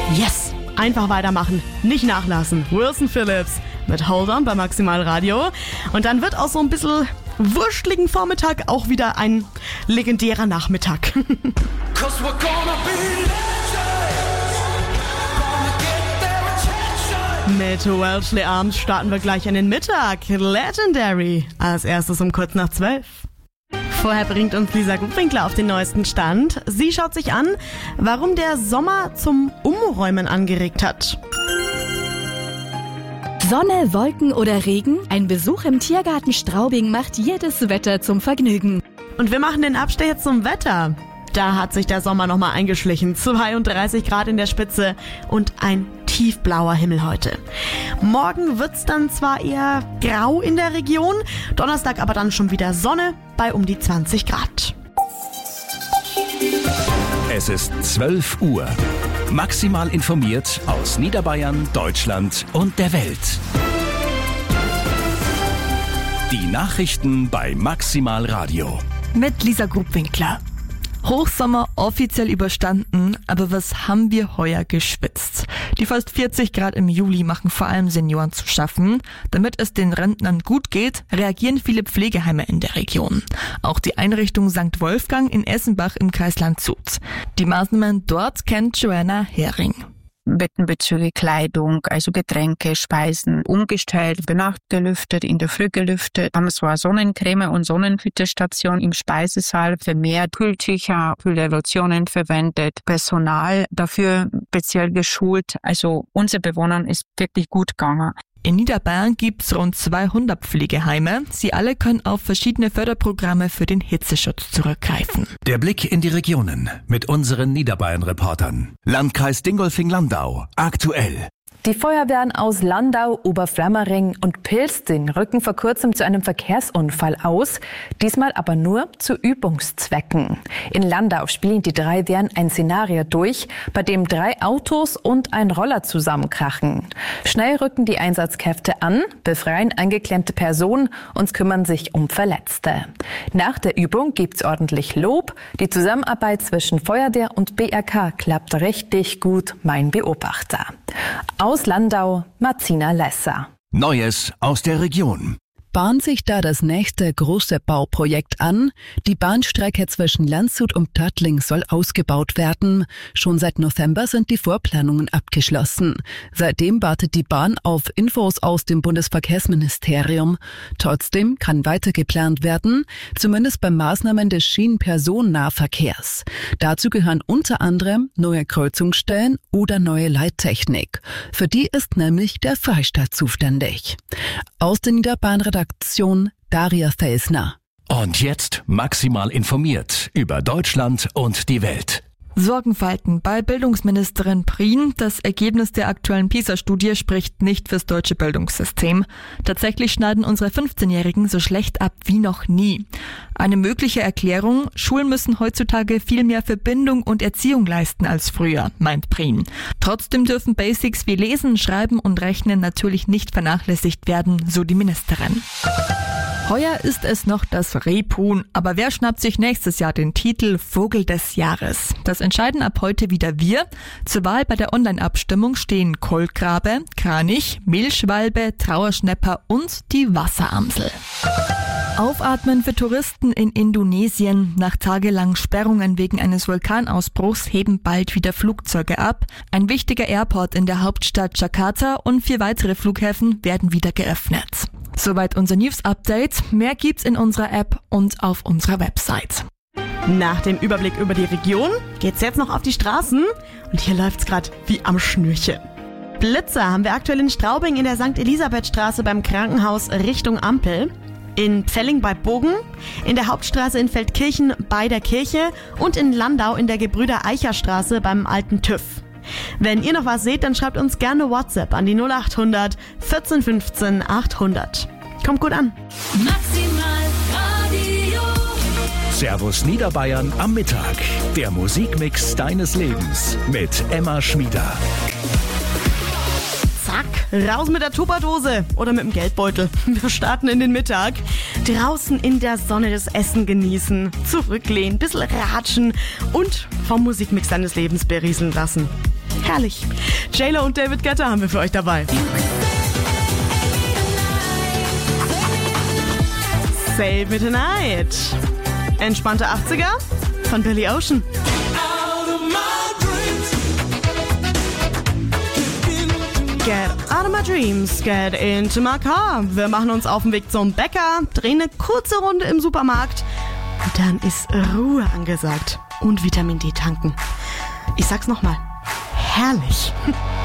Yes! Einfach weitermachen, nicht nachlassen. Wilson Phillips mit Hold On bei Maximal Radio. Und dann wird aus so ein bisschen wurschtligen Vormittag auch wieder ein legendärer Nachmittag. Mit Welshly Arms starten wir gleich in den Mittag. Legendary. Als erstes um kurz nach 12. Vorher bringt uns Lisa Gutwinkler auf den neuesten Stand. Sie schaut sich an, warum der Sommer zum Umräumen angeregt hat. Sonne, Wolken oder Regen? Ein Besuch im Tiergarten Straubing macht jedes Wetter zum Vergnügen. Und wir machen den Abstecher zum Wetter. Da hat sich der Sommer nochmal eingeschlichen. 32 Grad in der Spitze und ein tiefblauer Himmel heute. Morgen wird's dann zwar eher grau in der Region, Donnerstag aber dann schon wieder Sonne bei um die 20 Grad. Es ist 12 Uhr. Maximal informiert aus Niederbayern, Deutschland und der Welt. Die Nachrichten bei Maximal Radio. Mit Lisa Gutwinkler. Hochsommer offiziell überstanden, aber was haben wir heuer geschwitzt? Die fast 40 Grad im Juli machen vor allem Senioren zu schaffen. Damit es den Rentnern gut geht, reagieren viele Pflegeheime in der Region. Auch die Einrichtung St. Wolfgang in Essenbach im Kreis Landshut. Die Maßnahmen dort kennt Joanna Hering. Bettenbezüge, Kleidung, also Getränke, Speisen umgestellt, bei Nacht gelüftet, in der Früh gelüftet. Haben zwar Sonnencreme und Sonnenfütterstation im Speisesaal, vermehrt Kühltücher, Kühllotionen verwendet, Personal dafür speziell geschult. Also unseren Bewohnern ist wirklich gut gegangen. In Niederbayern gibt's rund 200 Pflegeheime. Sie alle können auf verschiedene Förderprogramme für den Hitzeschutz zurückgreifen. Der Blick in die Regionen mit unseren Niederbayern-Reportern. Landkreis Dingolfing-Landau. Aktuell. Die Feuerwehren aus Landau, Oberflämmering und Pilsting rücken vor kurzem zu einem Verkehrsunfall aus, diesmal aber nur zu Übungszwecken. In Landau spielen die 3 Wehren ein Szenario durch, bei dem 3 Autos und ein Roller zusammenkrachen. Schnell rücken die Einsatzkräfte an, befreien eingeklemmte Personen und kümmern sich um Verletzte. Nach der Übung gibt's ordentlich Lob. Die Zusammenarbeit zwischen Feuerwehr und BRK klappt richtig gut, mein Beobachter. Aus Landau, Martina Lesser. Neues aus der Region. Bahnt sich da das nächste große Bauprojekt an? Die Bahnstrecke zwischen Landshut und Töttling soll ausgebaut werden. Schon seit November sind die Vorplanungen abgeschlossen. Seitdem wartet die Bahn auf Infos aus dem Bundesverkehrsministerium. Trotzdem kann weiter geplant werden, zumindest bei Maßnahmen des Schienenpersonennahverkehrs. Dazu gehören unter anderem neue Kreuzungsstellen oder neue Leittechnik. Für die ist nämlich der Freistaat zuständig. Aus der Niederbayern-Redaktion Daria Felsner. Und jetzt maximal informiert über Deutschland und die Welt. Sorgenfalten bei Bildungsministerin Prien. Das Ergebnis der aktuellen PISA-Studie spricht nicht fürs deutsche Bildungssystem. Tatsächlich schneiden unsere 15-Jährigen so schlecht ab wie noch nie. Eine mögliche Erklärung: Schulen müssen heutzutage viel mehr für Bindung und Erziehung leisten als früher, meint Prien. Trotzdem dürfen Basics wie Lesen, Schreiben und Rechnen natürlich nicht vernachlässigt werden, so die Ministerin. Heuer ist es noch das Rebhuhn, aber wer schnappt sich nächstes Jahr den Titel Vogel des Jahres? Das entscheiden ab heute wieder wir. Zur Wahl bei der Online-Abstimmung stehen Kolkrabe, Kranich, Mehlschwalbe, Trauerschnäpper und die Wasseramsel. Aufatmen für Touristen in Indonesien. Nach tagelangen Sperrungen wegen eines Vulkanausbruchs heben bald wieder Flugzeuge ab. Ein wichtiger Airport in der Hauptstadt Jakarta und 4 weitere Flughäfen werden wieder geöffnet. Soweit unser News-Update. Mehr gibt's in unserer App und auf unserer Website. Nach dem Überblick über die Region geht's jetzt noch auf die Straßen und hier läuft's gerade wie am Schnürchen. Blitzer haben wir aktuell in Straubing in der St. Elisabeth-Straße beim Krankenhaus Richtung Ampel, in Pfelling bei Bogen, in der Hauptstraße in Feldkirchen bei der Kirche und in Landau in der Gebrüder-Eicher-Straße beim alten TÜV. Wenn ihr noch was seht, dann schreibt uns gerne WhatsApp an die 0800 14 15 800. Kommt gut an. Maximal Radio. Servus Niederbayern am Mittag. Der Musikmix deines Lebens mit Emma Schmieder. Zack, raus mit der Tupperdose oder mit dem Geldbeutel. Wir starten in den Mittag. Draußen in der Sonne das Essen genießen, zurücklehnen, bisschen ratschen und vom Musikmix deines Lebens berieseln lassen. Herrlich. J-Lo und David Guetta haben wir für euch dabei. Save Me Tonight. Entspannte 80er von Billy Ocean. Get out of my dreams, get into my car. Wir machen uns auf den Weg zum Bäcker, drehen eine kurze Runde im Supermarkt und dann ist Ruhe angesagt und Vitamin D tanken. Ich sag's nochmal, herrlich.